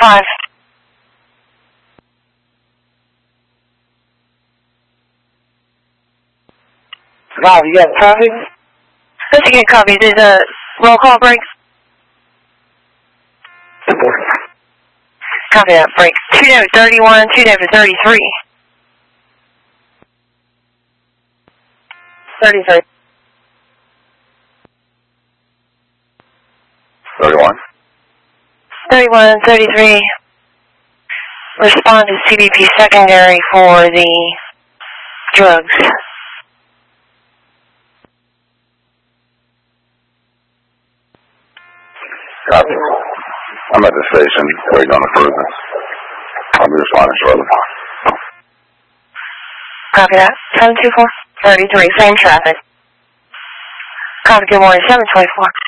5. Bob, you got a copy? Let's get a copy. There's a roll call break. Copy that break. 2 down to 31, 2 down to 33. 33. 31. 31, 33. Respond to CBP secondary for the drugs. Copy. I'm at the station waiting on the cruiser. I'll be responding shortly. Copy that. 724. 33, same traffic. Copy, good morning, 724.